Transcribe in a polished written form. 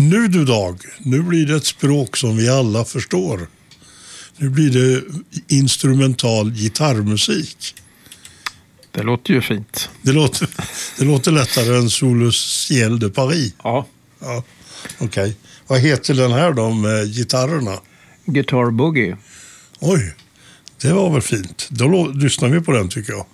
Nu du Dag, nu blir det ett språk som vi alla förstår. Nu blir det instrumental gitarrmusik. Det låter ju fint. Det låter lättare än Solus Ciel de Paris. Ja. Okej. Vad heter den här då med gitarrerna? Guitar Boogie. Oj, det var väl fint. Då lyssnar vi på den tycker jag.